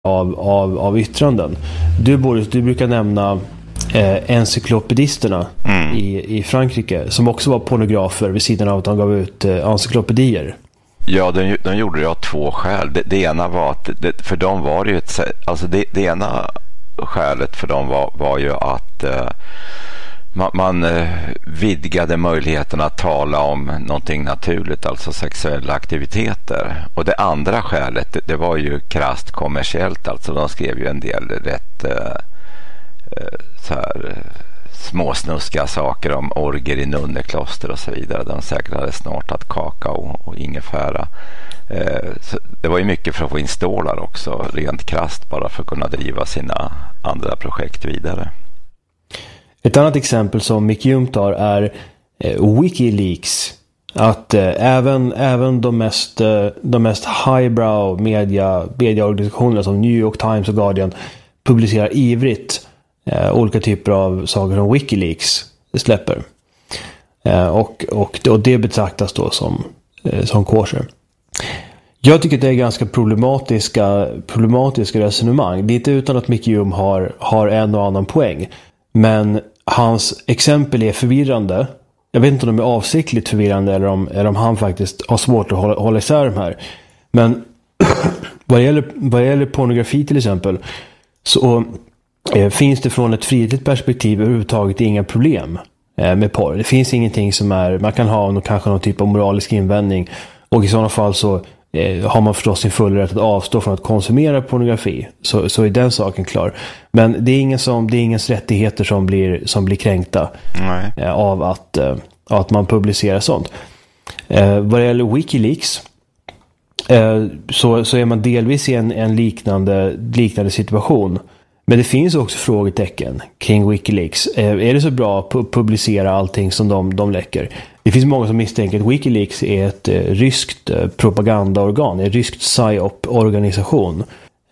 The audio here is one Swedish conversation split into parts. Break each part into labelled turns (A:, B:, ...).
A: av yttranden. Du brukar nämna encyklopedisterna i Frankrike, som också var pornografer vid sidan av att de gav ut encyklopedier.
B: Ja, de gjorde det av två skäl. Det ena var att för dem var det ju det ena skälet för dem var ju att man vidgade möjligheten att tala om någonting naturligt, alltså sexuella aktiviteter. Och det andra skälet, det var ju krasst kommersiellt, alltså de skrev ju en del rätt så här småsnuska saker om orger i nunnekloster och så vidare. De säkert hade snortat kakao och ingefära. Så det var ju mycket för att få in stålar också, rent krasst, bara för att kunna driva sina andra projekt vidare.
A: Ett annat exempel som Mick Hume tar är WikiLeaks. Att även de mest highbrow medieorganisationer som New York Times och Guardian publicerar ivrigt olika typer av saker som WikiLeaks släpper. Och det betraktas då som kosher. Jag tycker att det är ganska problematiska resonemang. Det är inte utan att Mick Hume har en och annan poäng. Men hans exempel är förvirrande. Jag vet inte om de är avsiktligt förvirrande eller om han faktiskt har svårt att hålla isär de här. Men vad gäller pornografi till exempel, så finns det från ett frihetligt perspektiv överhuvudtaget inga problem med porr. Det finns ingenting som man kan ha kanske någon typ av moralisk invändning, och i sådana fall så har man förstås sin fulla rätt att avstå från att konsumera pornografi. Så är den saken klar. Men det är ingens rättigheter som blir kränkta. Nej. Av att man publicerar sånt. Vad det gäller WikiLeaks så är man delvis i en liknande situation. Men det finns också frågetecken kring WikiLeaks. Är det så bra att publicera allting som de läcker? Det finns många som misstänker att WikiLeaks är ett ryskt propagandaorgan, en ryskt psyop-organisation.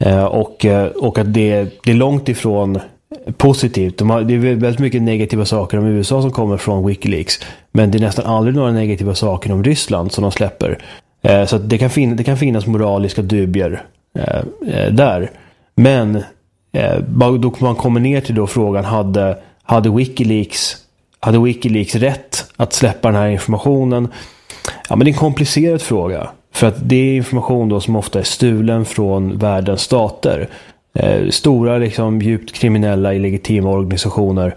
A: Och att det är långt ifrån positivt. Det är väldigt mycket negativa saker om USA som kommer från WikiLeaks. Men det är nästan aldrig några negativa saker om Ryssland som de släpper. Så att det kan finnas moraliska dubier där. Men då man kommer ner till då frågan, hade WikiLeaks rätt att släppa den här informationen? Ja, men det är en komplicerad fråga. För att det är information då som ofta är stulen från världens stater. Stora, liksom, djupt kriminella, illegitima organisationer.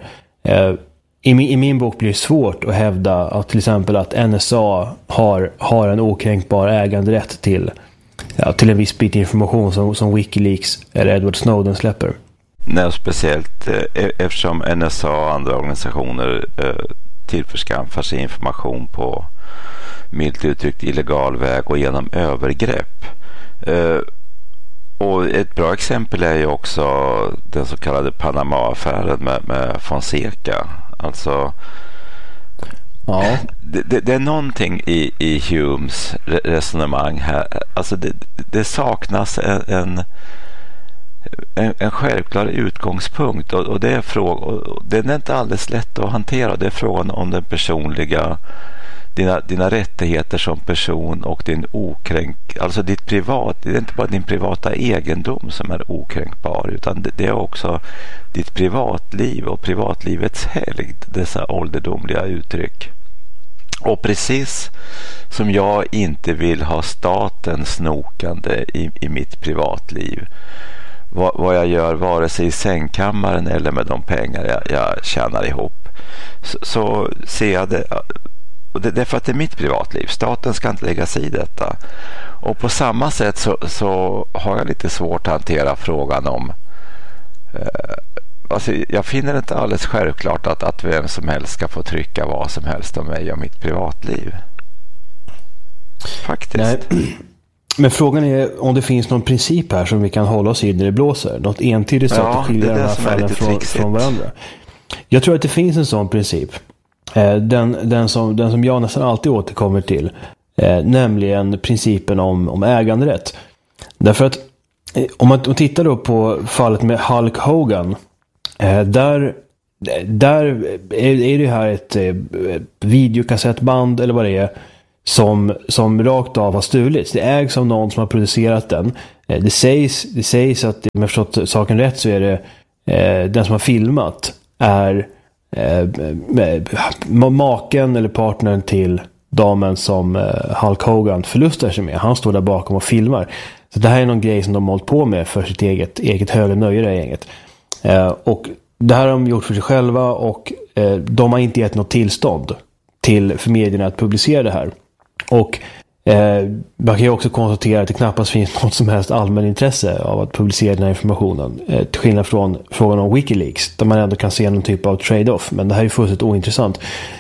A: I min bok blir det svårt att hävda att till exempel att NSA har en okränkbar äganderätt till en viss bit information som WikiLeaks eller Edward Snowden släpper.
B: Nej, speciellt eftersom NSA och andra organisationer tillförskaffar sig information på, milt uttryckt, illegal väg och genom övergrepp. Och ett bra exempel är ju också den så kallade Panama-affären med Fonseca. Alltså ja. Det är någonting i Humes resonemang här. Alltså det saknas en självklar utgångspunkt, och det är den är inte alldeles lätt att hantera. Det är frågan om den personliga, dina rättigheter som person och din alltså ditt privat. Det är inte bara din privata egendom som är okränkbar, utan det är också ditt privatliv och privatlivets helgd, dessa ålderdomliga uttryck. Och precis som jag inte vill ha staten snokande i mitt privatliv, vad jag gör vare sig i sängkammaren eller med de pengar jag tjänar ihop, så ser jag det. Och det är för att det är mitt privatliv. Staten ska inte lägga sig i detta. Och på samma sätt så har jag lite svårt att hantera frågan om alltså jag finner det inte alldeles självklart att vem som helst ska få trycka vad som helst om mig och mitt privatliv. Faktiskt. Nej.
A: Men frågan är om det finns någon princip här som vi kan hålla oss i när det blåser. Något entydigt sätt att skilja den här fallen från varandra. Jag tror att det finns en sån princip. Den som jag nästan alltid återkommer till. Nämligen principen om äganderätt. Därför att om man tittar då på fallet med Hulk Hogan. Där är det här ett videokassettband eller vad det är. som rakt av har stulits. Det ägs av någon som har producerat den. Det sägs att, om jag förstått saken rätt, så är det den som har filmat är maken eller partnern till damen som Hulk Hogan förlustar sig med. Han står där bakom och filmar. Så det här är någon grej som de har hållit på med för sitt eget höga nöje, det här gänget. Och det här har de gjort för sig själva, och de har inte gett något tillstånd för medierna att publicera det här. Och man kan ju också konstatera att det knappast finns något som helst allmän intresse av att publicera den här informationen. Till skillnad från frågan om Wikileaks, där man ändå kan se någon typ av trade-off. Men det här är fullständigt ointressant.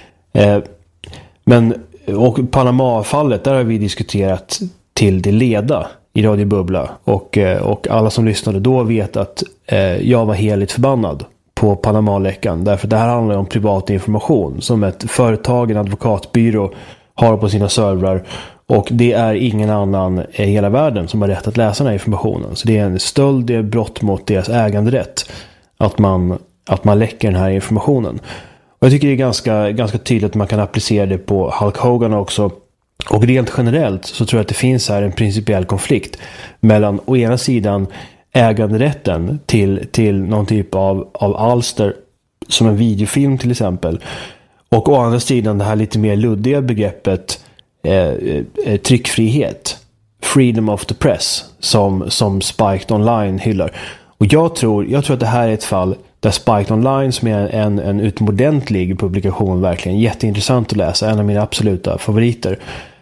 A: Och Panama-fallet, där har vi diskuterat till det leda i Radio Bubbla. Och alla som lyssnade då vet att jag var heligt förbannad på Panama-läckan. Därför det här handlar om privat information som ett företag, en advokatbyrå har på sina servrar. Och det är ingen annan i hela världen som har rätt att läsa den här informationen. Så det är en stöld, det är brott mot deras äganderätt att man läcker den här informationen. Och jag tycker det är ganska tydligt att man kan applicera det på Hulk Hogan också. Och rent generellt så tror jag att det finns här en principiell konflikt mellan å ena sidan äganderätten till någon typ av alster som en videofilm till exempel, och å andra sidan det här lite mer luddiga begreppet tryckfrihet, freedom of the press, som Spiked Online hyllar. Och jag tror att det här är ett fall där Spiked Online, som är en utomordentlig publikation, verkligen jätteintressant att läsa, en av mina absoluta favoriter.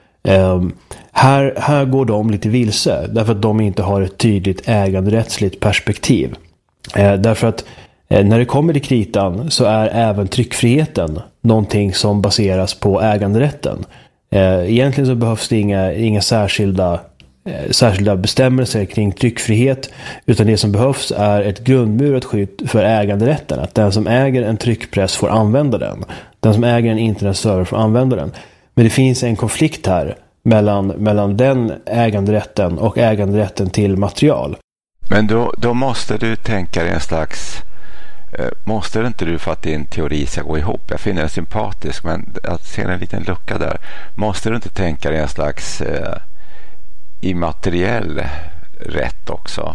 A: Här går de lite vilse därför att de inte har ett tydligt äganderättsligt perspektiv. Därför att när det kommer till kritan så är även tryckfriheten någonting som baseras på äganderätten. Egentligen så behövs det inga särskilda bestämmelser kring tryckfrihet, utan det som behövs är ett grundmurat skydd för äganderätten. Att den som äger en tryckpress får använda den. Den som äger en internetserver får använda den. Men det finns en konflikt här mellan den äganderätten och äganderätten till material.
B: Men då måste du tänka dig en slags... Måste inte du, för att din teori ska gå ihop, jag finner den sympatisk, men jag ser en liten lucka där, måste du inte tänka dig en slags immateriell rätt också?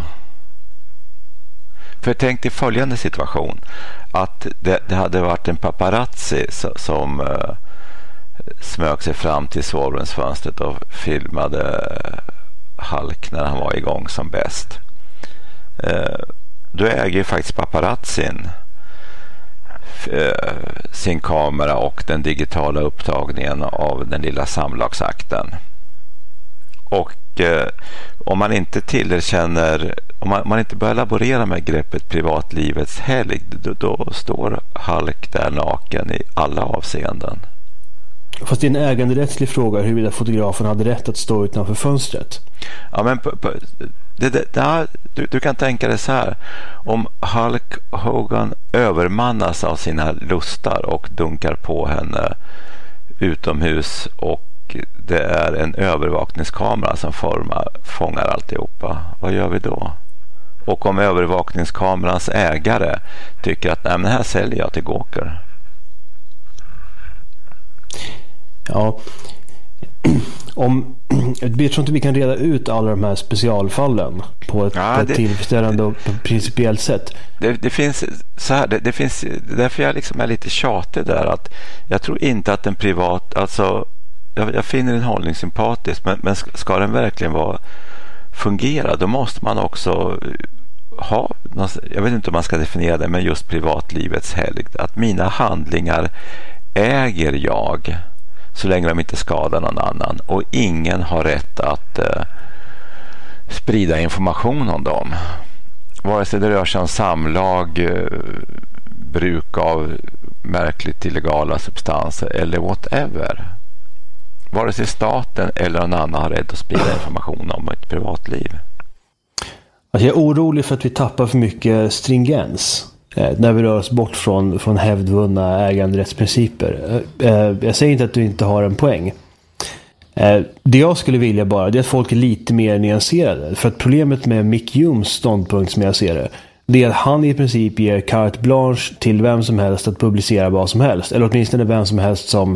B: För tänk dig följande situation, att det hade varit en paparazzi som smög sig fram till sovrumsfönstret och filmade Hulk när han var igång som bäst. Då äger ju faktiskt paparazzin sin kamera och den digitala upptagningen av den lilla samlagsakten. Och om man inte tillerkänner, om man inte börjar laborera med greppet privatlivets helgd, då står Hulk där naken i alla avseenden.
A: Fast det är en äganderättslig fråga huruvida fotografen hade rätt att stå utanför fönstret.
B: Ja, men du kan tänka dig så här: om Hulk Hogan övermannas av sina lustar och dunkar på henne utomhus, och det är en övervakningskamera som fångar alltihopa, vad gör vi då? Och om övervakningskamerans ägare tycker att nej, men här säljer jag till Gawker.
A: Ja, jag tror inte vi kan reda ut alla de här specialfallen på ett tillfredsställande och principiellt sätt.
B: Det finns så här, det finns, därför jag liksom är lite tjatig där, att jag tror inte att en privat, alltså jag finner en hållning sympatisk, men ska den verkligen fungera, då måste man också ha, jag vet inte om man ska definiera det, men just privatlivets helgd, att mina handlingar äger jag så länge de inte skadar någon annan, och ingen har rätt att sprida information om dem, vare sig det rör sig om samlag, bruk av märkligt illegala substanser eller whatever. Vare sig staten eller någon annan har rätt att sprida information om ett privatliv.
A: Alltså jag är orolig för att vi tappar för mycket stringens när vi rör oss bort från hävdvunna äganderättsprinciper. Jag säger inte att du inte har en poäng. Det jag skulle vilja bara, det är att folk är lite mer nyanserade. För att problemet med Mick Humes ståndpunkt, som jag ser det är att han i princip ger carte blanche till vem som helst att publicera vad som helst. Eller åtminstone vem som helst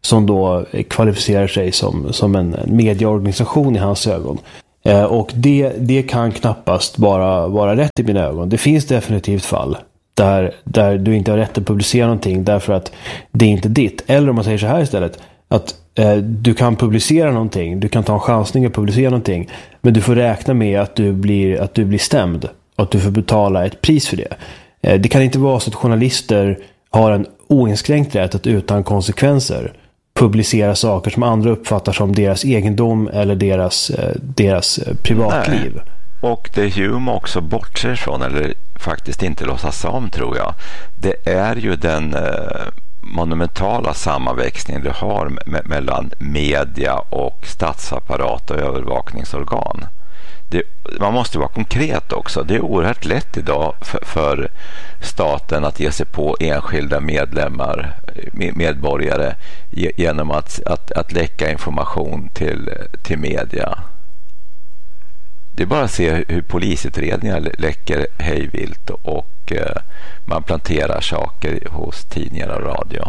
A: som då kvalificerar sig som en medieorganisation i hans ögon. Och det kan knappast vara rätt i mina ögon. Det finns definitivt fall där du inte har rätt att publicera någonting därför att det är inte ditt. Eller om man säger så här istället, att du kan publicera någonting, du kan ta en chansning att publicera någonting, men du får räkna med att du blir stämd och att du får betala ett pris för det. Det kan inte vara så att journalister har en oinskränkt rätt att utan konsekvenser publicera saker som andra uppfattar som deras egendom eller deras privatliv.
B: Nej. Och det Hume också bortser från, eller faktiskt inte låtsas om, tror jag, det är ju den monumentala sammanväxningen du har mellan media och statsapparat och övervakningsorgan. Man måste vara konkret också. Det är oerhört lätt idag för staten att ge sig på enskilda medborgare genom att läcka information till media. Det är bara att se hur polisutredningar läcker hejvilt och man planterar saker hos tidningar och radio.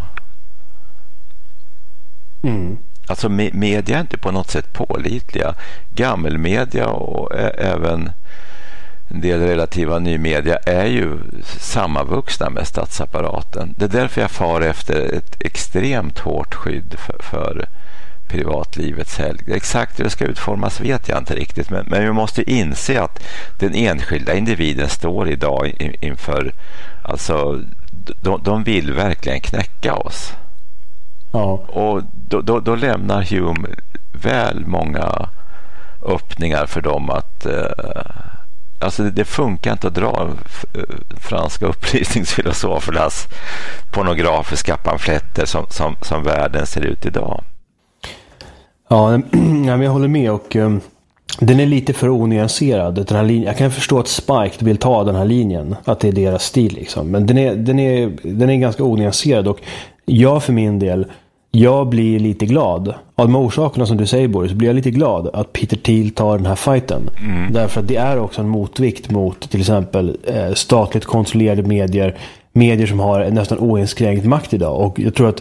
A: Mm.
B: Alltså media är inte på något sätt pålitliga. Gammelmedia och även en del relativa nymedia är ju sammanvuxna med statsapparaten. Det är därför jag far efter ett extremt hårt skydd för privatlivets helgd. Exakt hur det ska utformas vet jag inte riktigt, men vi måste inse att den enskilda individen står idag inför, alltså de vill verkligen knäcka oss.
A: Ja.
B: Och då lämnar Hume väl många öppningar för dem att alltså det funkar inte att dra franska upplysningsfilosofernas pornografiska pamfletter som världen ser ut idag.
A: Ja, men jag håller med, och den är lite för onyanserad, den här linjen. Jag kan förstå att Spike vill ta den här linjen, att det är deras stil liksom. Men den är ganska onyanserad, och jag för min del, jag blir lite glad. Av de orsakerna som du säger, Boris, blir jag lite glad att Peter Thiel tar den här fighten. Mm. Därför att det är också en motvikt mot till exempel statligt kontrollerade medier som har nästan oinskränkt makt idag. Och jag tror att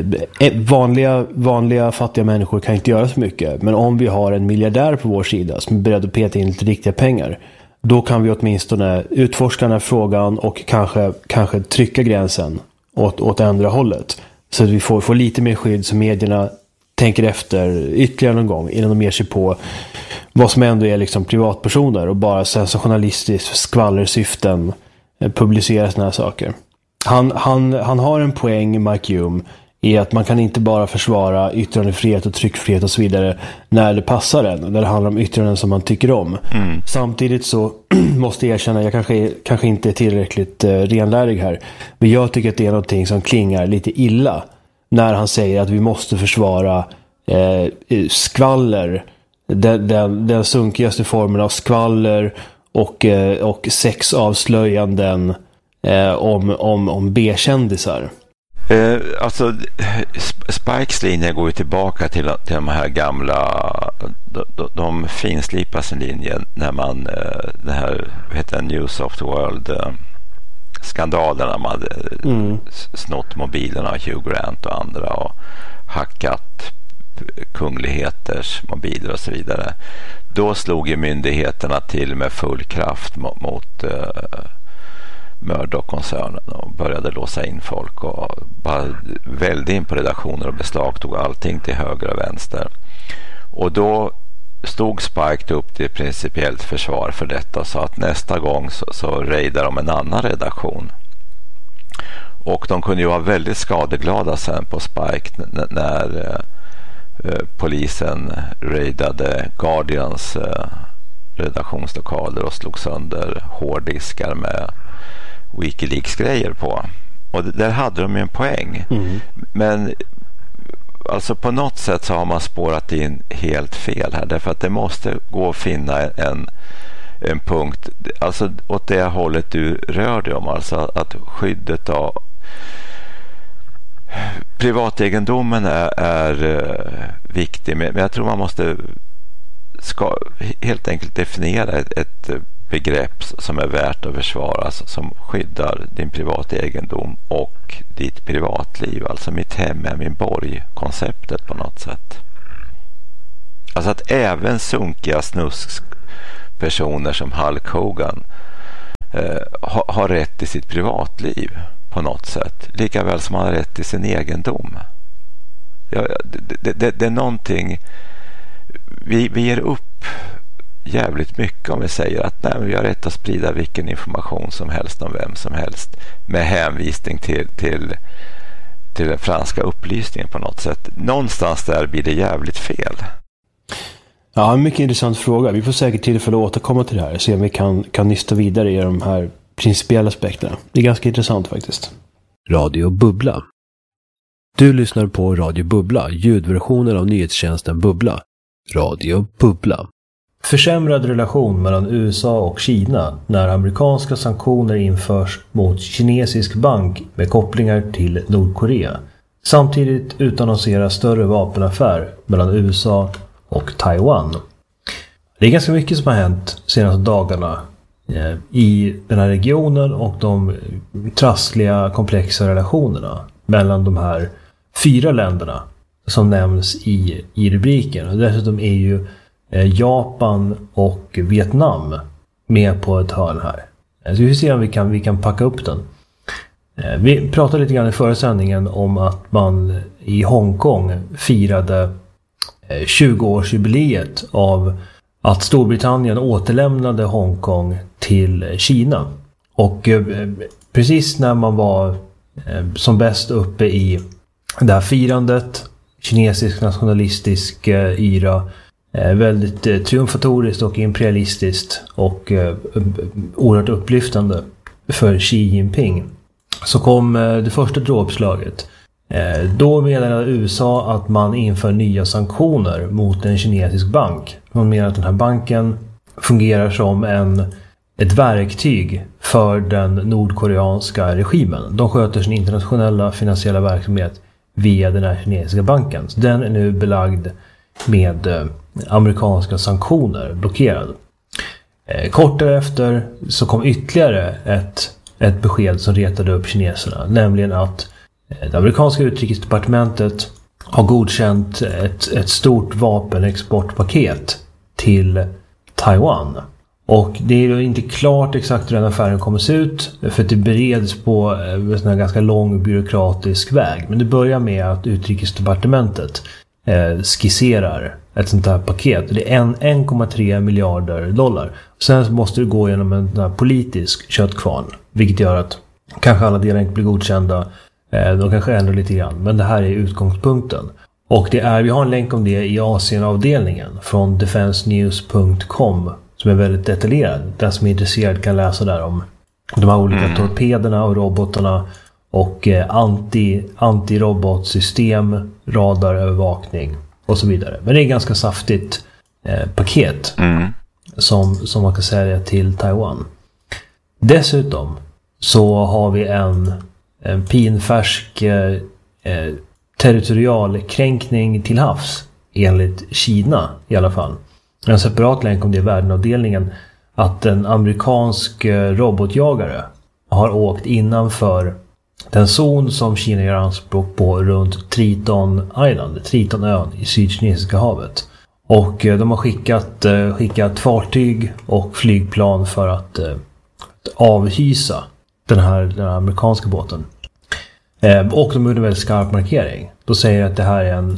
A: vanliga fattiga människor kan inte göra så mycket. Men om vi har en miljardär på vår sida som är beredd att peta in lite riktiga pengar, då kan vi åtminstone utforska den här frågan och kanske trycka gränsen åt andra hållet. Så att vi får lite mer skydd, så medierna tänker efter ytterligare någon gång innan de ger sig på vad som ändå är liksom privatpersoner och bara sensationalistiskt skvallersyften publicerar såna här saker. Han har en poäng, Mike Hume, i att man kan inte bara försvara yttrandefrihet och tryckfrihet och så vidare när det passar en, när det handlar om yttranden som man tycker om. Mm. Samtidigt så måste jag erkänna, jag kanske inte är tillräckligt renlärig här, men jag tycker att det är någonting som klingar lite illa när han säger att vi måste försvara skvaller, den sunkigaste formen av skvaller och sexavslöjanden om B-kändisar.
B: Alltså Spikes linje går ju tillbaka till de här gamla, de finslipar sin linje när man det här heter News of the World skandalerna, man hade snott mobilerna av Hugh Grant och andra och hackat kungligheters mobiler och så vidare. Då slog ju myndigheterna till med full kraft mot Murdoch-koncernen och började låsa in folk och bara välde in på redaktioner och beslagtog allting till höger och vänster. Och då stod Spike upp till principiellt försvar för detta, så att nästa gång så raidade de en annan redaktion. Och de kunde ju vara väldigt skadeglada sen på Spike när polisen raidade Guardians redaktionslokaler och slog sönder hårddiskar med WikiLeaks-grejer på. Och där hade de ju en poäng. Mm. Men alltså på något sätt så har man spårat in helt fel här, därför att det måste gå att finna en punkt, alltså åt det hållet du rör dig om, alltså att skyddet av privategendomen är viktig, men jag tror man måste helt enkelt definiera ett begrepp som är värt att försvaras, som skyddar din privata egendom och ditt privatliv. Alltså mitt hem är min borg-konceptet på något sätt. Alltså att även sunkiga snuskpersoner som Hulk Hogan har rätt till sitt privatliv på något sätt. Lika väl som man har rätt till sin egendom. Det är någonting vi ger upp jävligt mycket om vi säger att nej, vi har rätt att sprida vilken information som helst om vem som helst med hänvisning till den franska upplysningen på något sätt. Någonstans där blir det jävligt fel.
A: Ja, en mycket intressant fråga. Vi får säkert tillfälle att återkomma till det här och se om vi kan nysta vidare i de här principiella aspekterna. Det är ganska intressant faktiskt.
C: Radio Bubbla. Du lyssnar på Radio Bubbla, ljudversionen av nyhetstjänsten Bubbla. Radio Bubbla.
A: Försämrad relation mellan USA och Kina när amerikanska sanktioner införs mot kinesisk bank med kopplingar till Nordkorea. Samtidigt utannonseras större vapenaffär mellan USA och Taiwan. Det är ganska mycket som har hänt senaste dagarna i den här regionen och de trassliga, komplexa relationerna mellan de här 4 länderna som nämns i rubriken. Och dessutom är ju Japan och Vietnam med på ett hörn här. Så vi får se om vi kan packa upp den. Vi pratade lite grann i förra sändningen om att man i Hongkong firade 20-årsjubileet av att Storbritannien återlämnade Hongkong till Kina. Och precis när man var som bäst uppe i det här firandet, kinesisk nationalistisk yra, väldigt triumfatoriskt och imperialistiskt och oerhört upplyftande för Xi Jinping, så kom det första dråpslaget. Då meddelade USA att man inför nya sanktioner mot en kinesisk bank. Man menar att den här banken fungerar som ett verktyg för den nordkoreanska regimen. De sköter sin internationella finansiella verksamhet via den här kinesiska banken. Så den är nu belagd med amerikanska sanktioner, blockerad. Kort därefter så kom ytterligare ett besked som retade upp kineserna, nämligen att det amerikanska utrikesdepartementet har godkänt ett stort vapenexportpaket till Taiwan. Och det är ju inte klart exakt hur den affären kommer se ut, för att det bereds på en ganska lång byråkratisk väg. Men det börjar med att utrikesdepartementet skisserar ett sånt här paket. Det är 1,3 miljarder dollar. Sen måste det gå genom en politisk köttkvarn, vilket gör att kanske alla delar inte blir godkända. De kanske ändrar lite grann, men det här är utgångspunkten. Och vi har en länk om det i Asienavdelningen från defensenews.com som är väldigt detaljerad. Den som är intresserad kan läsa där om de här olika torpederna och robotarna och antirobotsystem, radarövervakning och så vidare. Men det är ett ganska saftigt paket som man kan sälja till Taiwan. Dessutom så har vi en pinfärsk territorial kränkning till havs enligt Kina i alla fall. En separat länk om det i världenavdelningen, att en amerikansk robotjagare har åkt innanför den zon som Kina gör anspråk på runt Tritonön i Sydkinesiska havet. Och de har skickat fartyg och flygplan för att avhysa den här amerikanska båten. Och de gjorde en väldigt skarp markering. Då säger att det här är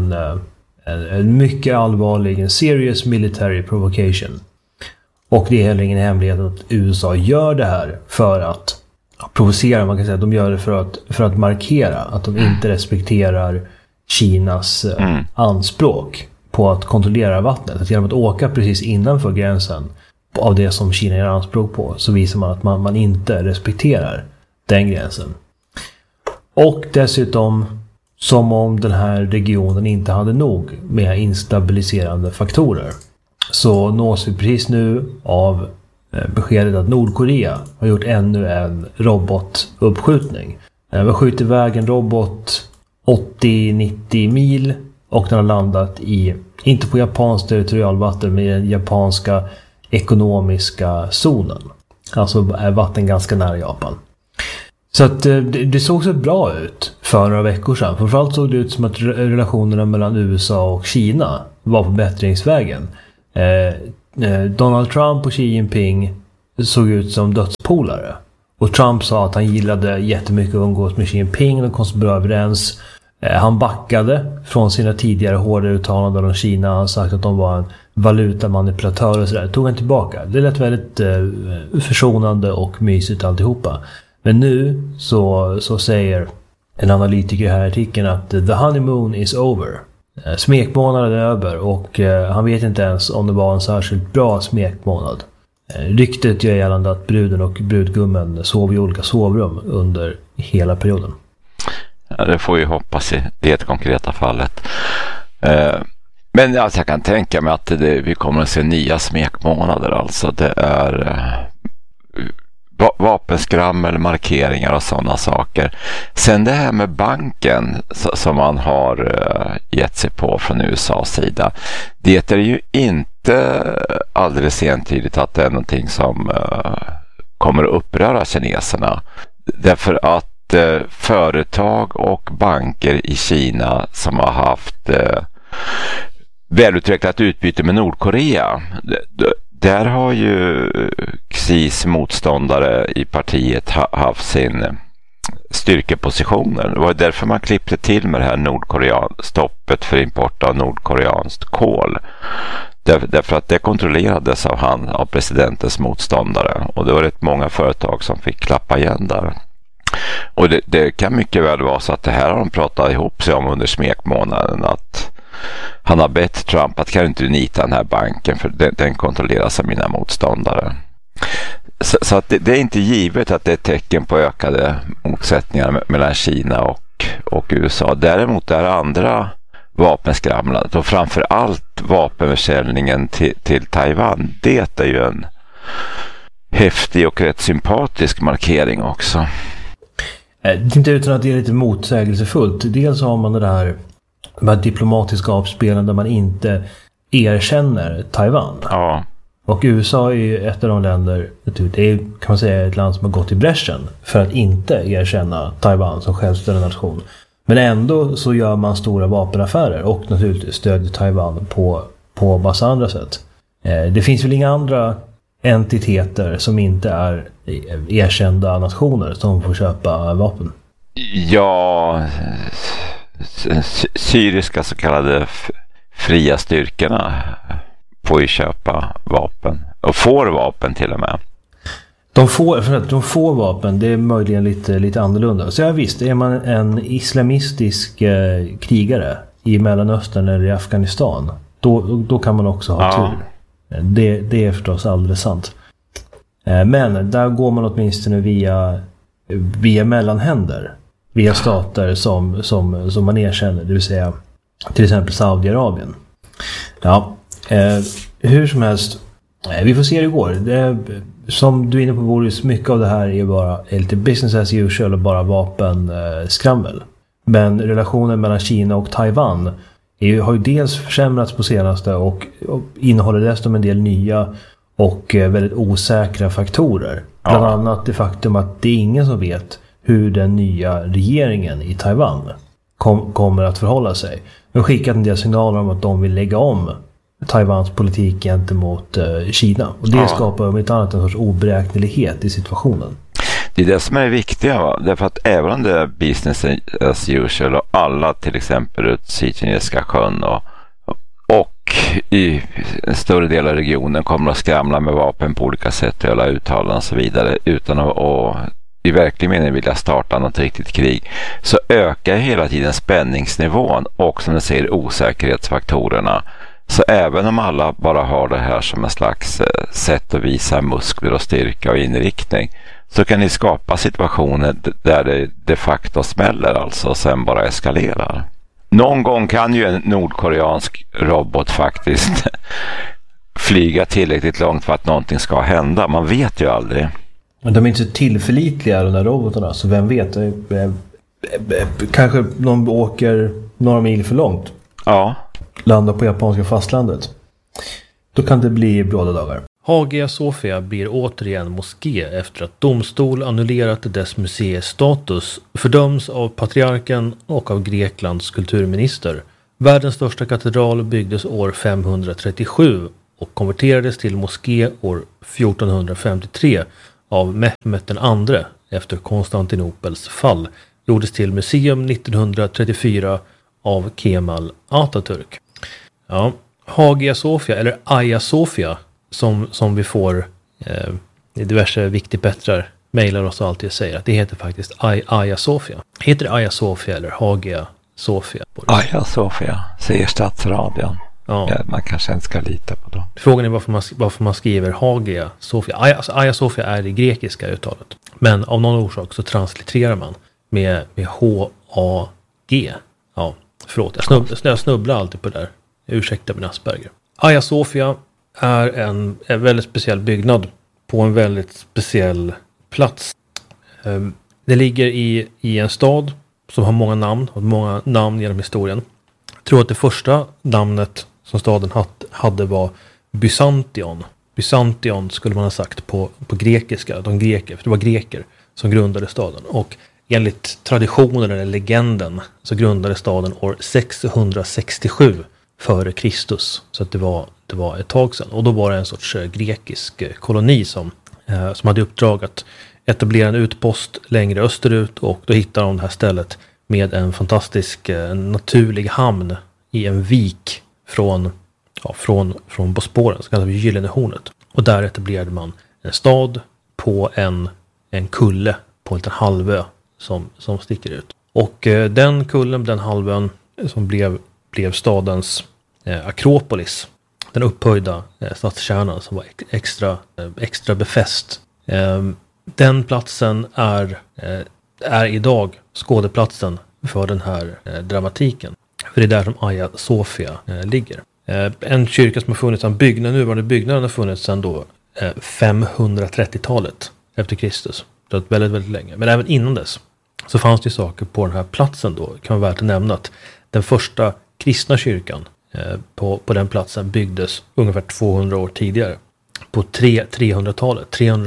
A: en mycket allvarlig, en serious military provocation. Och det är heller ingen hemlighet att USA gör det här för att provocera, man kan säga. De gör det för att markera att de inte respekterar Kinas anspråk på att kontrollera vattnet. Att genom att åka precis innanför gränsen av det som Kina gör anspråk på, så visar man att man inte respekterar den gränsen. Och dessutom, som om den här regionen inte hade nog med instabiliserande faktorer, så nås vi precis nu av beskedet att Nordkorea har gjort ännu en robotuppskjutning. Vi har skjutit iväg en robot 80-90 mil och den har landat inte på japanskt territorialvatten, men i den japanska ekonomiska zonen. Alltså är vatten ganska nära Japan. Så att det såg så bra ut för några veckor sedan. Framförallt såg det ut som att relationerna mellan USA och Kina var på bättringsvägen. Donald Trump och Xi Jinping såg ut som dödspolare. Och Trump sa att han gillade jättemycket att umgås med Xi Jinping. De kom så bra överens. Han backade från sina tidigare hårda uttalanden om Kina. Han sagt att de var en valutamanipulatör och sådär. Tog han tillbaka. Det lät väldigt försonande och mysigt alltihopa. Men nu så säger en analytiker här i artikeln att the honeymoon is over. Smekmånaden är över och han vet inte ens om det var en särskilt bra smekmånad. Ryktet gör gällande att bruden och brudgummen sov i olika sovrum under hela perioden.
B: Ja, det får vi hoppas i det konkreta fallet. Men alltså, jag kan tänka mig att vi kommer att se nya smekmånader. Alltså det är vapenskrammel, markeringar och sådana saker. Sen det här med banken som man har gett sig på från USAs sida. Det är ju inte alldeles entydigt att det är någonting som kommer att uppröra kineserna. Därför att företag och banker i Kina som har haft välutvecklat utbyte med Nordkorea, där har ju Xis motståndare i partiet haft sin styrkepositioner. Det var därför man klippte till med det här stoppet för import av nordkoreanskt kol. Därför att det kontrollerades av presidentens motståndare, och det var rätt många företag som fick klappa igen där. Och det kan mycket väl vara så att det här har de pratat ihop sig om under smekmånaden, att han har bett Trump att kan inte nita den här banken för den kontrolleras av mina motståndare. Så att det är inte givet att det är ett tecken på ökade motsättningar mellan Kina och USA. Däremot är andra vapenskramlandet och framförallt vapenförsäljningen till Taiwan, det är ju en häftig och rätt sympatisk markering också.
A: Det är inte utan att det är lite motsägelsefullt. Dels har man det här diplomatiska avspelen där man inte erkänner Taiwan.
B: Ja.
A: Och USA är ju ett av de länder, det är, kan man säga, ett land som har gått i bräschen för att inte erkänna Taiwan som självständig nation. Men ändå så gör man stora vapenaffärer och naturligtvis stödjer Taiwan på massa andra sätt. Det finns väl inga andra entiteter som inte är erkända nationer som får köpa vapen?
B: Ja, syriska så kallade fria styrkorna får ju köpa vapen och får vapen till och med.
A: De får vapen, det är möjligen lite annorlunda. Så ja, visst, är man en islamistisk krigare i Mellanöstern eller i Afghanistan, då kan man också ha tur. Det är förstås alldeles sant. Men där går man åtminstone via mellanhänder, via stater som man erkänner, det vill säga till exempel Saudiarabien. Ja, hur som helst, vi får se hur det går. Som du är inne på, Boris, mycket av det här är lite business as usual och bara vapenskrammel. Men relationen mellan Kina och Taiwan har ju dels försämrats på senaste och innehåller dessutom en del nya och väldigt osäkra faktorer. Bland annat det faktum att det är ingen som vet hur den nya regeringen i Taiwan kommer att förhålla sig. De har skickat en del signaler om att de vill lägga om Taiwans politik gentemot Kina. Och det skapar om inte annat en sorts oberäknelighet i situationen.
B: Det är det som är det viktiga, va? Därför att även om det är business as usual och alla till exempel ut Sydkinesiska sjön och i en större del av regionen kommer att skramla med vapen på olika sätt och göra uttalanden och så vidare utan att i verklig mening vilja starta något riktigt krig, så ökar hela tiden spänningsnivån och som ni säger osäkerhetsfaktorerna. Så även om alla bara har det här som en slags sätt att visa muskler och styrka och inriktning, så kan ni skapa situationer där det de facto smäller alltså och sen bara eskalerar. Någon gång kan ju en nordkoreansk robot faktiskt flyga tillräckligt långt för att någonting ska hända. Man vet ju aldrig.
A: Men de är inte så tillförlitliga, de där robotarna, så vem vet? Kanske någon åker några mil för långt.
B: Ja.
A: Landar på japanska fastlandet. Då kan det bli bråda dagar. Hagia Sophia blir återigen moské efter att domstol annullerat dess museistatus, fördöms av patriarken och av Greklands kulturminister. Världens största katedral byggdes år 537 och konverterades till moské år 1453 av Mehmet II efter Konstantinopels fall. Gjordes till museum 1934 av Kemal Atatürk. Ja, Hagia Sophia eller Hagia Sophia som vi får diverse viktigpettrar mejlar oss alltid och säger att det heter faktiskt Hagia Sophia. Heter det Hagia Sophia eller Hagia Sophia?
B: Hagia Sophia, säger Statsradion.
A: Ja.
B: Ja, man kanske inte ska lita på dem.
A: Frågan är varför man skriver Hagia Sophia. Hagia Sophia är det grekiska uttalet. Men av någon orsak så translitterar man med H-A-G. Ja, förlåt. Jag snubblar alltid på det där. Ursäkta min Asperger. Hagia Sophia är en väldigt speciell byggnad på en väldigt speciell plats. Det ligger i en stad som har många namn genom historien. Jag tror att det första namnet som staden hade var Byzantion. Byzantion skulle man ha sagt på grekiska. För det var greker som grundade staden. Och enligt traditionen eller legenden så grundade staden år 667 före Kristus. Så att det var ett tag sedan. Och då var det en sorts grekisk koloni som hade uppdrag att etablera en utpost längre österut. Och då hittade de det här stället med en fantastisk naturlig hamn i en vik från Bosporen, så kallas det Gyllene hornet. Och där etablerade man en stad på en kulle på en liten halvö som sticker ut. Och den kullen, den halvön som blev stadens Akropolis, den upphöjda stadskärnan som var extra befäst. Den platsen är idag skådeplatsen för den här dramatiken. För det är där som Hagia Sophia ligger. En kyrka som har funnits, nuvarande byggnaden har funnits sedan då 530-talet efter Kristus. Det var väldigt, väldigt länge. Men även innan dess så fanns det saker på den här platsen då. Kan vara värt att nämna att den första kristna kyrkan på den platsen byggdes ungefär 200 år tidigare. På 300-talet.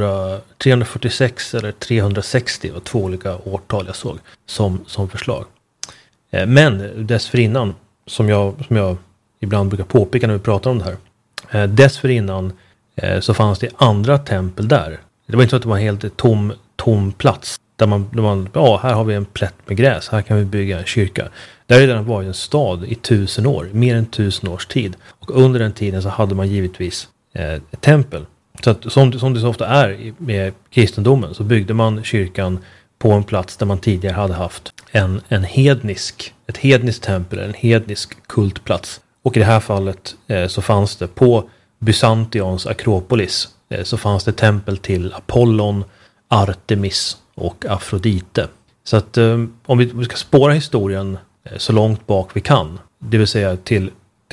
A: 346 eller 360 var två olika årtal jag såg som förslag. Men dessförinnan, som jag ibland brukar påpeka när vi pratar om det här. Dessförinnan så fanns det andra tempel där. Det var inte så att det var en helt tom plats. Där man här har vi en plätt med gräs. Här kan vi bygga en kyrka. Där har redan varit en stad i 1000 år. Mer än 1000 års tid. Och under den tiden så hade man givetvis ett tempel. Så att, som det så ofta är med kristendomen så byggde man kyrkan på en plats där man tidigare hade haft ett hedniskt tempel, en hednisk kultplats. Och i det här fallet så fanns det på Byzantions Akropolis så fanns det tempel till Apollon, Artemis och Afrodite. Så att om vi ska spåra historien så långt bak vi kan, det vill säga till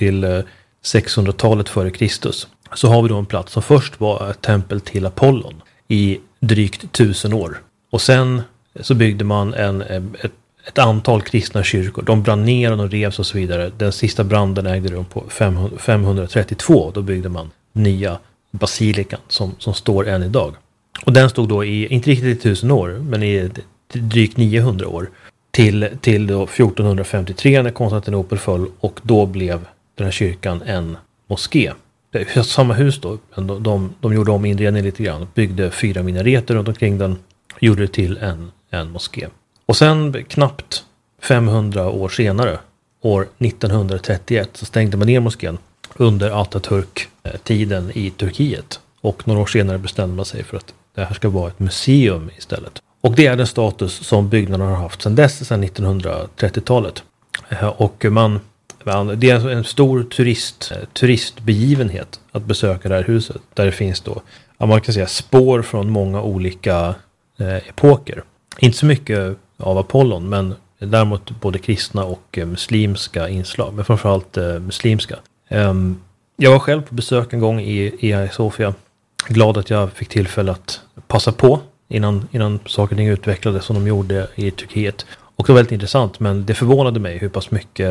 A: 600-talet före Kristus, så har vi då en plats som först var ett tempel till Apollon i drygt 1000 år. Och sen så byggde man ett antal kristna kyrkor. De brann ner och de revs och så vidare. Den sista branden ägde rum på 532. Då byggde man nya basilikan som står än idag. Och den stod då inte riktigt i 1000 år, men i drygt 900 år. Till då 1453 när Konstantinopel föll, och då blev den här kyrkan en moské. Samma hus då, de gjorde om inredningen lite grann, byggde 4 minareter runt omkring den, gjorde det till en moské. Och sen knappt 500 år senare, år 1931, så stängde man ner moskén under Atatürk-tiden i Turkiet. Och några år senare bestämde man sig för att det här ska vara ett museum istället. Och det är den status som byggnaden har haft sedan 1930-talet. Och det är en stor turistbegivenhet att besöka det här huset. Där det finns då, man kan säga, spår från många olika epoker. Inte så mycket av Apollon, men däremot både kristna och muslimska inslag. Men framförallt muslimska. Jag var själv på besök en gång i Hagia Sophia. Glad att jag fick tillfälle att passa på innan saker och ting utvecklades som de gjorde i Turkiet. Och det var väldigt intressant, men det förvånade mig hur pass mycket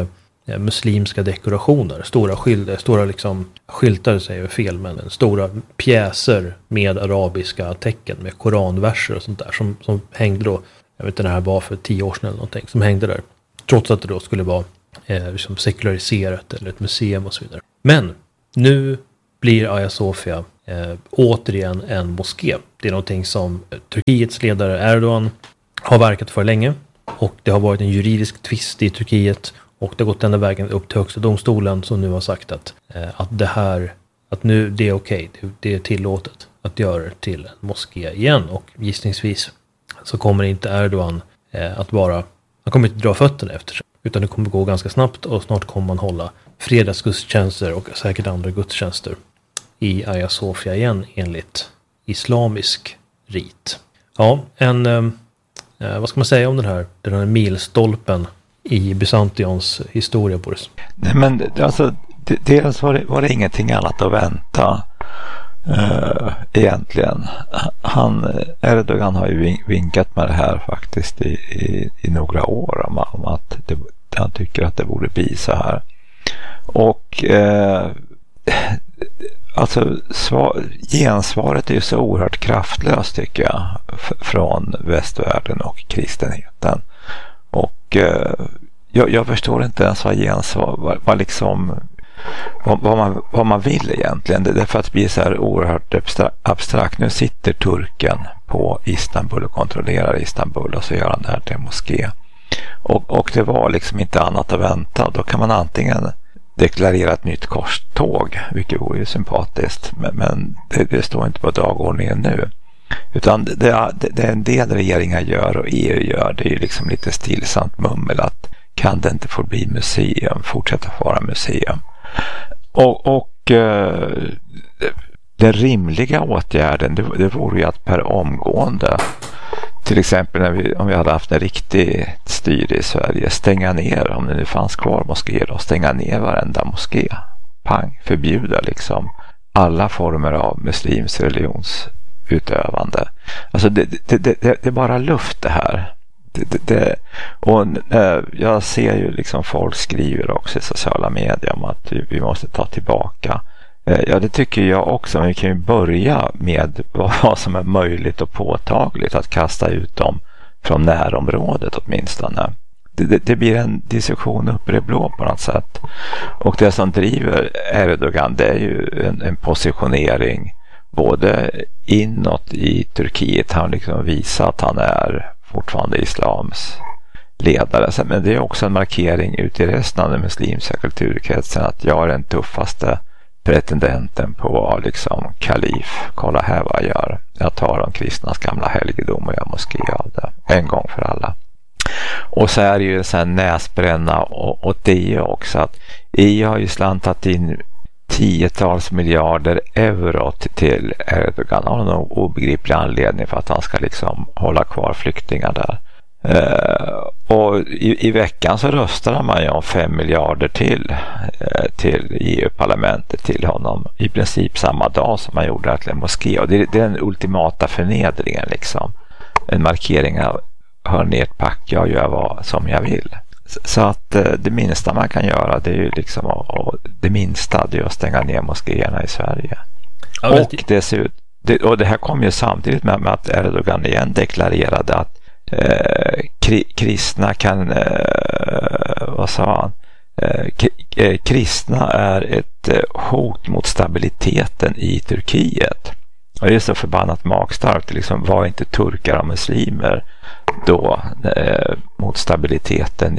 A: muslimska dekorationer. Stora liksom skyltar säger jag fel, men stora pjäser med arabiska tecken, med koranverser och sånt där som hängde då, jag vet inte, det här var för 10 år sedan eller någonting, som hängde där. Trots att det då skulle vara liksom sekulariserat eller ett museum och så vidare. Men nu blir Hagia Sophia återigen en moské. Det är någonting som Turkiets ledare Erdogan har verkat för länge. Och det har varit en juridisk tvist i Turkiet. Och det har gått den vägen upp till högsta domstolen som nu har sagt att nu det är okej. Det är tillåtet att göra det till en moské igen. Och gissningsvis så kommer inte Erdogan han kommer inte dra fötterna efter sig. Utan det kommer gå ganska snabbt och snart kommer man hålla fredagsgudstjänster och säkert andra gudstjänster i Hagia Sophia igen enligt islamisk rit. Ja, vad ska man säga om den här milstolpen i Byzantions historia, Boris?
B: Nej, men alltså, dels var det ingenting annat att vänta egentligen. Erdogan har ju vinkat med det här faktiskt i några år om att han tycker att det borde bli så här. Och alltså gensvaret är ju så oerhört kraftlöst, tycker jag, från västvärlden och kristenheten. Och jag förstår inte ens vad man vill egentligen. Det är för att bli så här oerhört abstrakt. Nu sitter turken på Istanbul och kontrollerar Istanbul, och så gör han det här till en moské. Och det var liksom inte annat att vänta. Då kan man antingen deklarera ett nytt korståg, vilket vore ju sympatiskt, men det står inte på dagordningen nu. Utan det en del regeringar gör och EU gör, det är ju liksom lite stillsamt mummel att kan det inte få bli museum, fortsätta vara museum. Och den rimliga åtgärden, det vore ju att per omgående, till exempel om vi hade haft en riktig styre i Sverige, stänga ner, om det nu fanns kvar moskéer, och stänga ner varenda moské. Pang, förbjuda liksom alla former av muslims religionsutövande. Alltså det är bara luft det här. Och jag ser ju liksom folk skriver också i sociala medier om att vi måste ta tillbaka. Ja, det tycker jag också, men vi kan ju börja med vad som är möjligt och påtagligt, att kasta ut dem från närområdet åtminstone. Det blir en diskussion uppe i det blå på något sätt. Och det som driver Erdogan, det är ju en positionering både inåt i Turkiet. Han liksom visar att han är fortfarande islams ledare. Men det är också en markering ut i resten av den muslimska kulturkretsen att jag är den tuffaste pretendenten på att vara liksom kalif. Kolla här vad jag gör. Jag tar de kristnas gamla helgedom och jag moské av det en gång för alla. Och så är det ju en näsbränna åt det också, att EU har ju slantat in 10-tals miljarder euro till Erdogan av någon obegriplig anledning för att han ska liksom hålla kvar flyktingar där. Och i veckan så röstade man ju om 5 miljarder till EU-parlamentet till honom i princip samma dag som man gjorde till en moské. Och det är den ultimata förnedringen liksom. En markering av hör ner ett pack, jag gör vad som jag vill. Så att det minsta man kan göra, det är ju liksom det minsta, det är att stänga ner moskéerna i Sverige. Ja, och dessutom, och det här kom ju samtidigt med att Erdogan igen deklarerade att kristna kan vad sa han? Kristna är ett hot mot stabiliteten i Turkiet. Och det är så förbannat magstarkt. Liksom, var inte turkar och muslimer då mot stabiliteten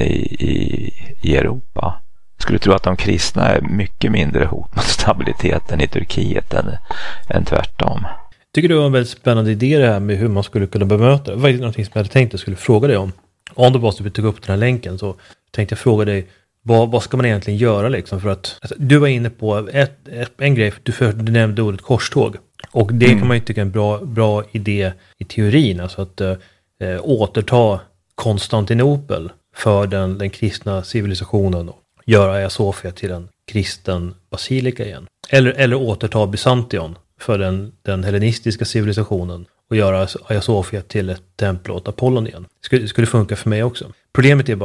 B: i Europa? Skulle tro att de kristna är mycket mindre hot mot stabiliteten i Turkiet än tvärtom.
A: Tycker du det var en väldigt spännande idé det här med hur man skulle kunna bemöta? Det var någonting som jag hade tänkt att jag skulle fråga dig om. Om det var så att vi tog upp den här länken så tänkte jag fråga dig vad ska man egentligen göra liksom för att alltså, du var inne på en grej, du nämnde ordet korståg. Och det kan man ju tycka är en bra idé i teorin, alltså att återta Konstantinopel för den kristna civilisationen och göra Hagia Sophia till en kristen basilika igen. Eller återta Byzantion för den hellenistiska civilisationen och göra Hagia Sophia till ett tempel åt Apollon igen. Det skulle funka för mig också. Problemet är bara att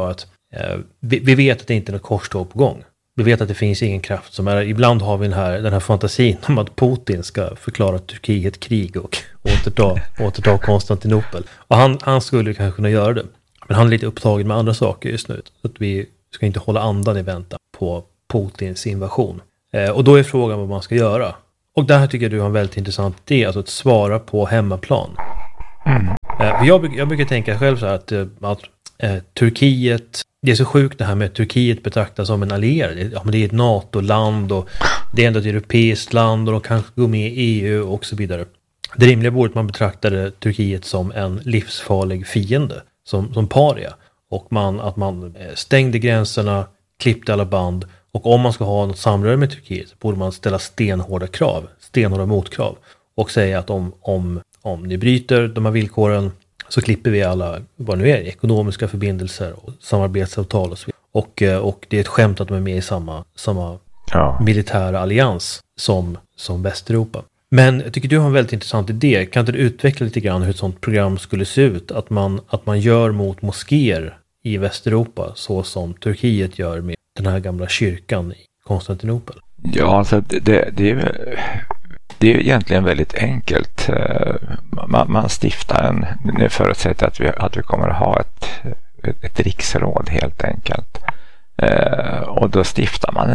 A: Vi vet att det inte är något korståg på gång. Vi vet att det finns ingen kraft som är... Ibland har vi den här fantasin om att Putin ska förklara Turkiet krig och återta Konstantinopel. Och han skulle kanske kunna göra det. Men han är lite upptagen med andra saker just nu. Så att vi ska inte hålla andan i väntan på Putins invasion. Och då är frågan vad man ska göra. Och det här tycker jag du har en väldigt intressant idé. Alltså att svara på hemmaplan. Jag brukar tänka själv så här att Turkiet... Det är så sjukt det här med att Turkiet betraktas som en allierad. Ja, men det är ett NATO-land och det är ändå ett europeiskt land och de kanske går med i EU och så vidare. Det rimliga vore att man betraktade Turkiet som en livsfarlig fiende, som paria. Och att man stängde gränserna, klippte alla band. Och om man ska ha något samröre med Turkiet så borde man ställa stenhårda motkrav. Och säga att om ni bryter de här villkoren så klipper vi alla, vad nu är, ekonomiska förbindelser och samarbetsavtal och så vidare. Och det är ett skämt att de är med i samma militära allians som Västeuropa. Men jag tycker du har en väldigt intressant idé. Kan inte du utveckla lite grann hur ett sånt program skulle se ut? Att man gör mot moskéer i Västeuropa så som Turkiet gör med den här gamla kyrkan i Konstantinopel.
B: Ja, alltså det är egentligen väldigt enkelt. Man stiftar nu förutsätter att vi kommer att ha ett riksråd helt enkelt. Och då stiftar man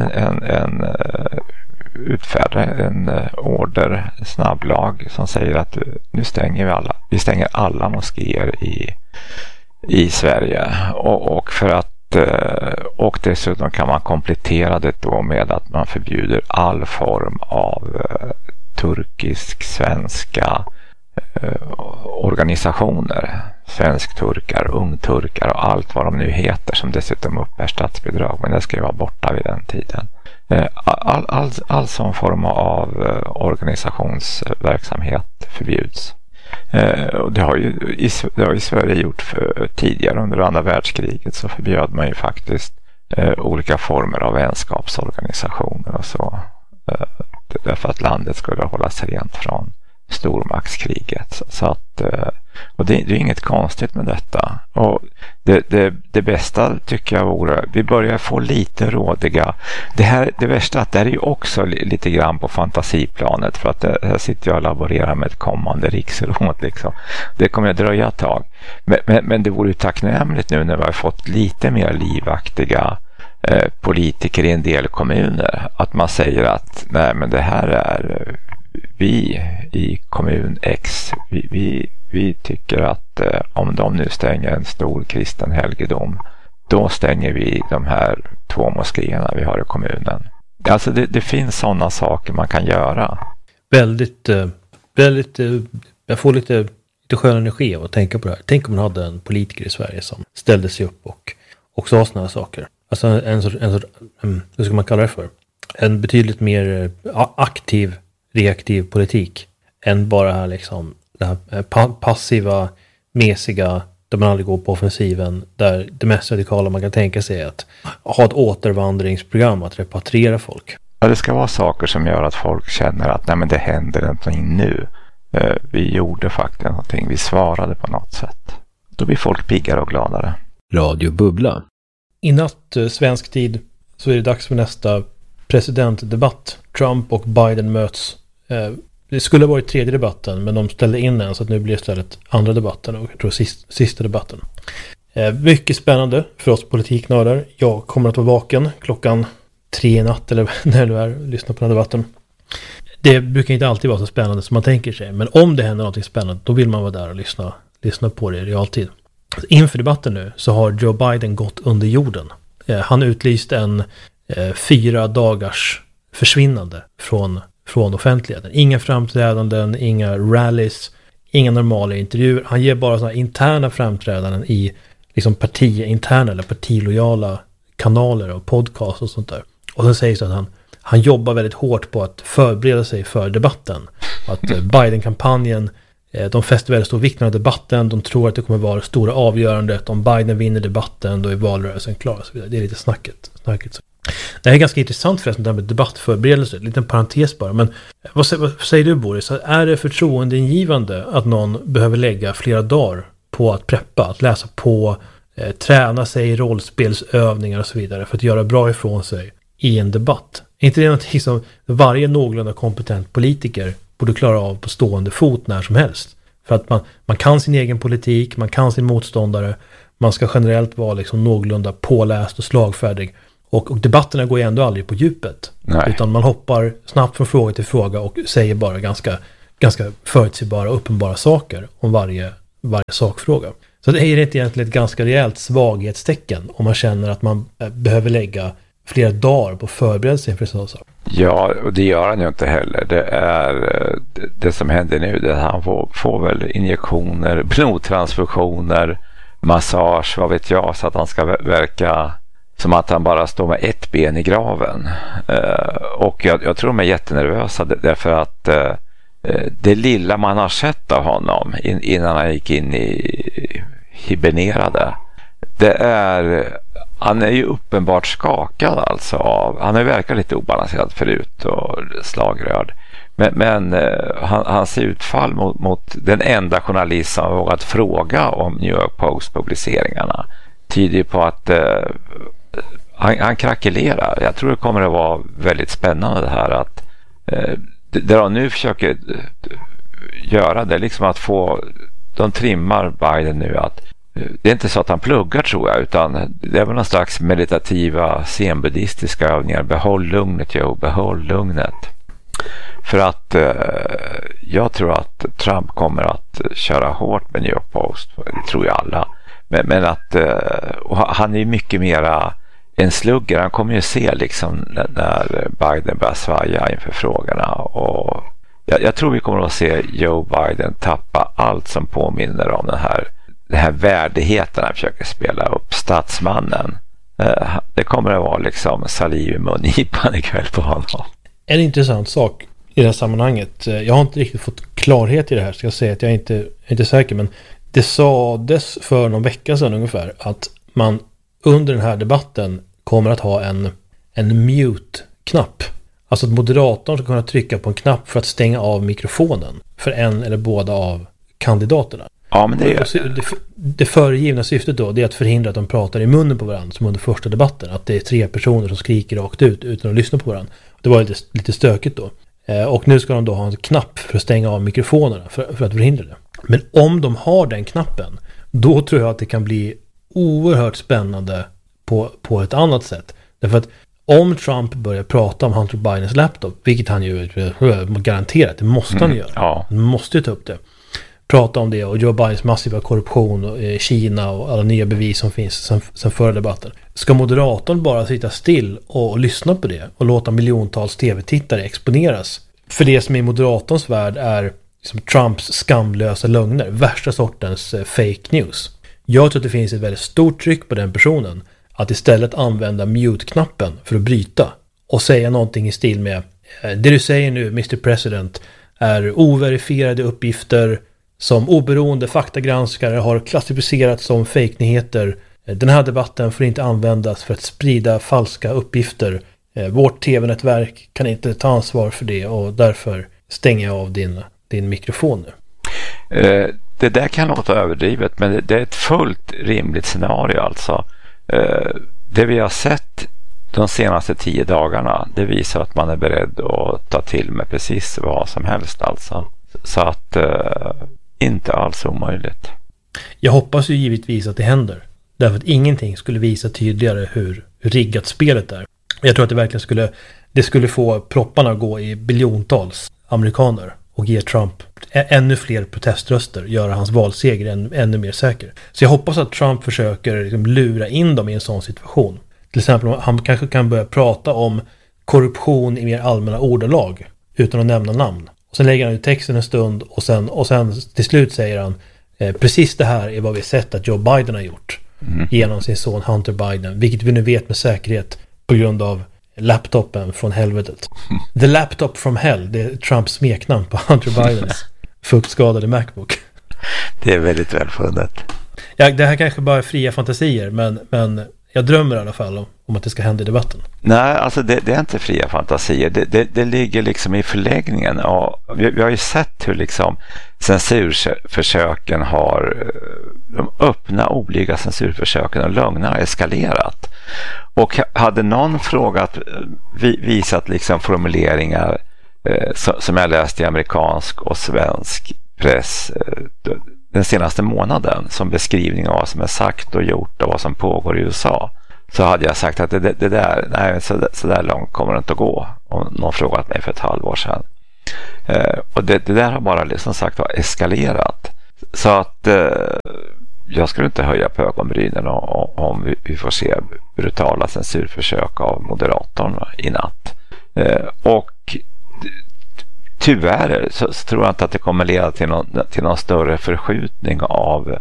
B: utfärdar en order, snabblag som säger att nu stänger vi stänger alla moskéer i Sverige. Och dessutom kan man komplettera det då med att man förbjuder all form av turkisk-svenska organisationer, svensk-turkar, ungturkar och allt vad de nu heter som dessutom uppbär statsbidrag, men det ska ju vara borta vid den tiden. All sån form av organisationsverksamhet förbjuds. Och det har ju Sverige gjort tidigare under andra världskriget, så förbjöd man ju faktiskt olika former av vänskapsorganisationer och så. Därför att landet skulle hållas rent från stormaktskriget. Så att, och det är inget konstigt med detta. Och det bästa tycker jag vore, vi börjar få lite rådiga. Det värsta att det är ju också lite grann på fantasiplanet, för att här sitter jag och laborerar med ett kommande riksråd liksom. Det kommer att dröja ett tag. Men det vore ju tacknämligt nu när vi har fått lite mer livaktiga politiker i en del kommuner, att man säger att nej, men det här är vi i kommun X, vi tycker att om de nu stänger en stor kristen helgedom, då stänger vi de här 2 moskéerna vi har i kommunen. Alltså det finns sådana saker man kan göra.
A: Väldigt jag får lite skön energi av att tänka på det här. Tänk om man hade en politiker i Sverige som ställde sig upp och sa sådana här saker. Alltså hur ska man kalla det för? En betydligt mer aktiv, reaktiv politik än bara här liksom det här passiva, mesiga, där man aldrig går på offensiven, där det mest radikala man kan tänka sig är att ha ett återvandringsprogram, att repatriera folk.
B: Ja, det ska vara saker som gör att folk känner att nej, men det händer någonting nu. Vi gjorde faktiskt någonting, vi svarade på något sätt. Då blir folk piggare och gladare.
C: Radio Bubbla.
A: I natt svensk tid så är det dags för nästa presidentdebatt. Trump och Biden möts. Det skulle ha varit 3:e debatten, men de ställde in den, så att nu blir det istället andra debatten och jag tror sista debatten. Mycket spännande för oss politiknördar. Jag kommer att vara vaken klockan 3 i natt eller när du är och lyssnar på den här debatten. Det brukar inte alltid vara så spännande som man tänker sig, men om det händer något spännande då vill man vara där och lyssna på det i realtid. Inför debatten nu så har Joe Biden gått under jorden. Han utlyste en 4 dagars försvinnande från offentligheten. Inga framträdanden, inga rallies, inga normala intervjuer. Han ger bara sådana interna framträdanden i liksom partiinterna eller partilojala kanaler och podcast och sånt där. Och så sägs det att han jobbar väldigt hårt på att förbereda sig för debatten. Att Biden-kampanjen, de fäster väldigt stor vikt med debatten. De tror att det kommer vara det stora avgörandet. Om Biden vinner debatten, då är valrörelsen klar och så vidare. Det är lite snacket. Det här är ganska intressant förresten, det här med debattförberedelse. En liten parentes bara. Men vad säger du, Boris? Är det förtroendeingivande att någon behöver lägga flera dagar på att preppa, att läsa på, träna sig i rollspelsövningar och så vidare för att göra bra ifrån sig i en debatt. Är inte det någonting som varje någorlunda kompetent politiker borde klara av på stående fot när som helst? För att man kan sin egen politik, man kan sin motståndare, man ska generellt vara liksom någorlunda påläst och slagfärdig. Och debatterna går ju ändå aldrig på djupet.
B: Nej.
A: Utan man hoppar snabbt från fråga till fråga och säger bara ganska förutsägbara och uppenbara saker om varje sakfråga. Så det är inte egentligen ett ganska rejält svaghetstecken om man känner att man behöver lägga flera dagar på förberedelse inför sådana saker.
B: Ja, och det gör han ju inte heller. Det är det som händer nu, det han får väl injektioner, blodtransfusioner, massage, vad vet jag, så att han ska verka som att han bara står med ett ben i graven. Och jag tror de är jättenervösa därför att det lilla man har sett av honom innan han gick in i hibernerade, han är ju uppenbart skakad alltså han har verkat lite obalanserad förut och slagrörd. Men hans utfall mot den enda journalist som vågat fråga om New York Post-publiceringarna tyder på att han krackelerar. Jag tror det kommer att vara väldigt spännande det här att det de nu försöker göra det liksom att de trimmar Biden nu att det är inte så att han pluggar tror jag, utan det är väl någon slags meditativa zenbuddhistiska övningar. Behåll lugnet, Joe, behåll lugnet. För att jag tror att Trump kommer att köra hårt med New York Post, det tror jag alla. Men att han är mycket mera en slugger. Han kommer ju se liksom när Biden börjar svaja inför frågorna. Och jag tror vi kommer att se Joe Biden tappa allt som påminner om den här värdigheten han försöker spela upp, statsmannen. Det kommer att vara liksom saliv i mungipan ikväll på honom.
A: En intressant sak i det här sammanhanget. Jag har inte riktigt fått klarhet i det här, ska jag säga att jag är inte säker, men det sades för någon vecka sedan ungefär att man under den här debatten kommer att ha en mute-knapp. Alltså att moderatorn ska kunna trycka på en knapp för att stänga av mikrofonen för en eller båda av kandidaterna.
B: Ja, men
A: det föregivna syftet då, det är att förhindra att de pratar i munnen på varandra som under första debatten. Att det är 3 personer som skriker rakt ut utan att lyssna på varandra. Det var lite stökigt då. Och nu ska de då ha en knapp för att stänga av mikrofonerna för att förhindra det. Men om de har den knappen, då tror jag att det kan bli oerhört spännande på ett annat sätt. Därför att om Trump börjar prata om Hunter Bidens laptop, vilket han ju garanterat, det måste han göra.
B: Ja.
A: Han måste ju ta upp det. Prata om det och Joe Bidens massiva korruption och Kina och alla nya bevis som finns sen förra debatten. Ska moderatorn bara sitta still och lyssna på det och låta miljontals tv-tittare exponeras för det som i moderatorns värld är liksom Trumps skamlösa lögner, värsta sortens fake news. Jag tror att det finns ett väldigt stort tryck på den personen att istället använda mute-knappen för att bryta och säga någonting i stil med det du säger nu, Mr. President, är overifierade uppgifter som oberoende faktagranskare har klassificerat som fake-nyheter. Den här debatten får inte användas för att sprida falska uppgifter. Vårt tv-nätverk kan inte ta ansvar för det och därför stänger jag av din mikrofon nu.
B: Det där kan låta överdrivet, men det är ett fullt rimligt scenario alltså. Det vi har sett de senaste 10 dagarna, det visar att man är beredd att ta till med precis vad som helst alltså. Så att inte alls omöjligt.
A: Jag hoppas ju givetvis att det händer. Därför att ingenting skulle visa tydligare hur riggat spelet är. Jag tror att det verkligen skulle få propparna att gå i biljontals amerikaner och ge Trump ännu fler proteströster, göra hans valseger ännu mer säker. Så jag hoppas att Trump försöker liksom lura in dem i en sån situation. Till exempel om han kanske kan börja prata om korruption i mer allmänna ordalag utan att nämna namn. Och sen lägger han ut texten en stund och sen till slut säger han precis det här är vad vi sett att Joe Biden har gjort genom sin son Hunter Biden, vilket vi nu vet med säkerhet på grund av laptopen från helvetet. The laptop from hell, det är Trumps smeknamn på Hunter Bidens fuktskadade MacBook.
B: Det är väldigt välfunnet.
A: Ja, det här kanske bara är fria fantasier, men Jag drömmer i alla fall om att det ska hända i debatten.
B: Nej, alltså det är inte fria fantasier. Det ligger liksom i förläggningen. Vi har ju sett hur liksom censurförsöken har, de öppna oblyga censurförsöken och lögner har eskalerat. Och hade någon visat liksom formuleringar som jag läst i amerikansk och svensk press den senaste månaden som beskrivning av vad som är sagt och gjort och vad som pågår i USA, så hade jag sagt att det där, nej, så där långt kommer det inte att gå, om någon frågat mig för ett halvår sedan. Och det där har bara som sagt var eskalerat. Så att jag skulle inte höja på ögonbrynen om vi får se brutala censurförsök av moderatorn i natt. Och tyvärr så tror jag inte att det kommer leda till någon större förskjutning av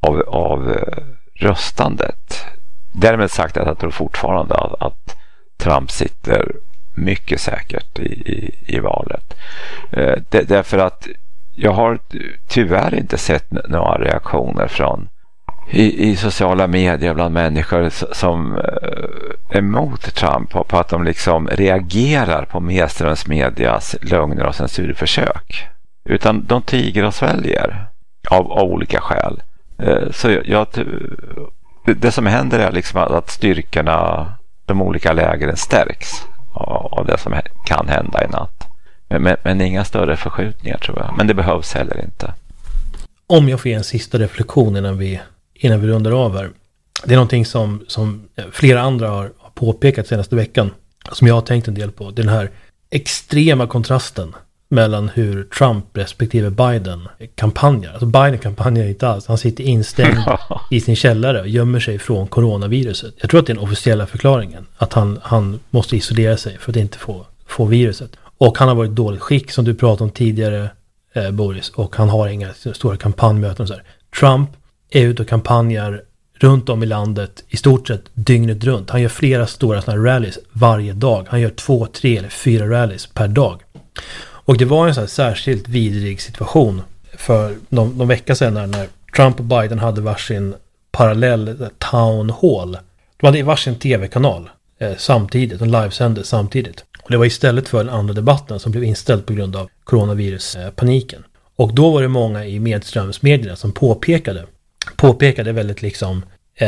B: röstandet. Därmed sagt att jag tror fortfarande att Trump sitter mycket säkert i valet. Därför att jag har tyvärr inte sett några reaktioner från i sociala medier bland människor som är emot Trump på att de liksom reagerar på Medströms medias lögner och censurförsök. Utan de tiger och sväljer av olika skäl. Så det som händer är liksom att styrkorna, de olika lägren stärks av det som kan hända i natt. Men inga större förskjutningar tror jag. Men det behövs heller inte.
A: Om jag får ge en sista reflektion innan vi rundar av här. Det är någonting som flera andra har påpekat senaste veckan, som jag har tänkt en del på. Den här extrema kontrasten mellan hur Trump respektive Biden kampanjar. Alltså Biden kampanjar inte alls. Han sitter instängd i sin källare och gömmer sig från coronaviruset. Jag tror att det är den officiella förklaringen. Att han måste isolera sig för att inte få viruset. Och han har varit i dåligt skick, som du pratade om tidigare, Boris. Och han har inga stora kampanjmöten och så här. Trump är ute och kampanjar runt om i landet i stort sett dygnet runt. Han gör flera stora såna rallies varje dag. Han gör 2, 3 eller 4 rallies per dag. Och det var en sån här särskilt vidrig situation för någon vecka sedan när Trump och Biden hade varsin parallell town hall. De hade varsin tv-kanal samtidigt, de livesände samtidigt. Och det var istället för den andra debatten som blev inställd på grund av coronaviruspaniken. Och då var det många i medströmsmedierna som påpekade väldigt liksom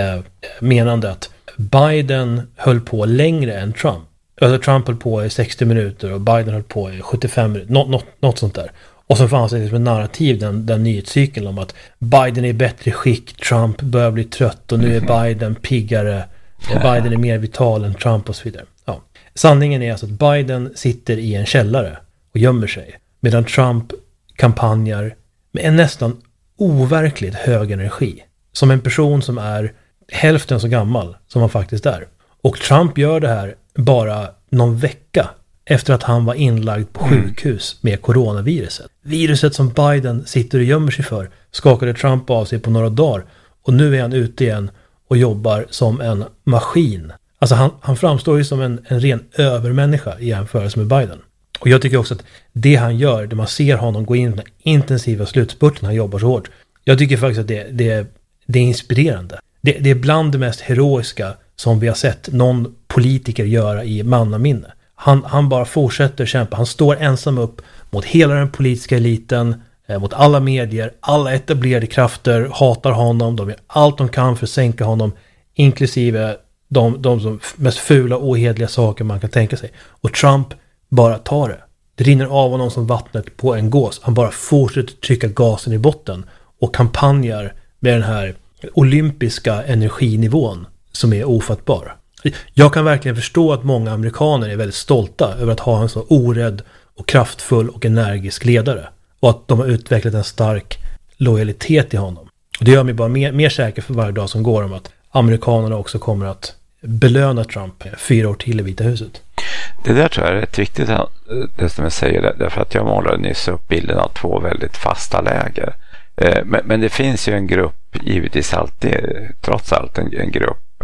A: menande att Biden höll på längre än Trump. Alltså Trump höll på i 60 minuter och Biden höll på i 75 minuter. Något sånt där. Och så fanns det liksom en narrativ, den nyhetscykeln om att Biden är i bättre skick, Trump börjar bli trött och nu är Biden piggare. Biden är mer vital än Trump och så vidare. Ja. Sanningen är alltså att Biden sitter i en källare och gömmer sig. Medan Trump kampanjar med en nästan overkligt hög energi. Som en person som är hälften så gammal som han faktiskt är. Och Trump gör det här bara någon vecka efter att han var inlagd på sjukhus med coronaviruset. Viruset som Biden sitter och gömmer sig för skakade Trump av sig på några dagar. Och nu är han ute igen och jobbar som en maskin. Alltså han framstår ju som en ren övermänniska i jämförelse med Biden. Och jag tycker också att det han gör, där man ser honom gå in i den intensiva slutspurten, han jobbar så hårt. Jag tycker faktiskt att det är inspirerande. Det är bland det mest heroiska som vi har sett någon politiker göra i mannaminne. Han bara fortsätter kämpa. Han står ensam upp mot hela den politiska eliten, mot alla medier, alla etablerade krafter hatar honom. De gör allt de kan för att sänka honom, inklusive de som mest fula och ohederliga saker man kan tänka sig. Och Trump bara tar det. Det rinner av honom som vattnet på en gås. Han bara fortsätter trycka gasen i botten och kampanjar med den här olympiska energinivån som är ofattbar. Jag kan verkligen förstå att många amerikaner är väldigt stolta över att ha en så orädd och kraftfull och energisk ledare. Och att de har utvecklat en stark lojalitet i honom. Och det gör mig bara mer säker för varje dag som går om att amerikanerna också kommer att belöna Trump 4 år till i Vita huset.
B: Det där tror jag är rätt viktigt, det som jag säger, därför att jag målade nyss upp bilden av 2 väldigt fasta läger. Men det finns ju en grupp, givetvis alltid, trots allt en grupp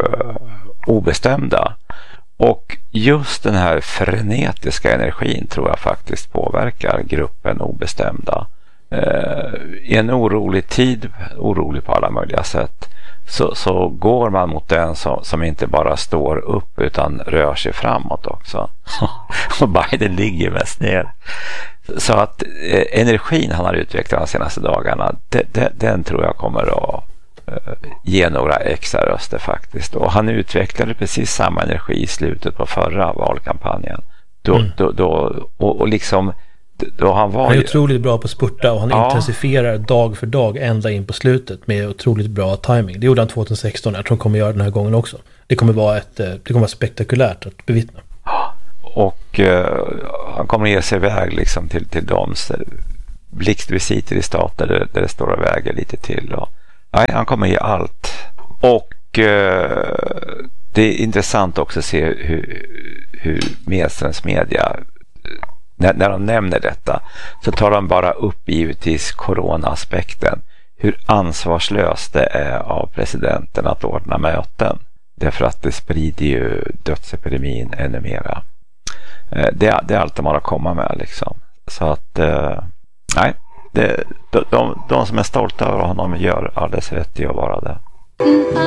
B: obestämda. Och just den här frenetiska energin tror jag faktiskt påverkar gruppen obestämda. I en orolig tid, orolig på alla möjliga sätt, så går man mot den som inte bara står upp utan rör sig framåt också. Och Biden ligger mest ner. Så att energin han har utvecklat de senaste dagarna, den tror jag kommer att ge några extra röster faktiskt. Och han utvecklade precis samma energi i slutet på förra valkampanjen. Och liksom då han är
A: otroligt bra på att spurta och han intensifierar dag för dag ända in på slutet med otroligt bra timing. Det gjorde han 2016. Jag tror han kommer göra den här gången också. Det kommer vara spektakulärt att bevittna.
B: Och han kommer att ge sig iväg liksom till de blixtvisiter i stater där det står och väger lite till. Nej, han kommer ge allt. Och det är intressant också att se hur Medströms media, när de nämner detta, så tar de bara upp givetvis corona-aspekten. Hur ansvarslöst det är av presidenten att ordna möten. Därför att det sprider ju dödsepidemin ännu mera. Det är allt de har att komma med liksom. Så att nej, de som är stolta över honom gör alldeles rätt i att vara det.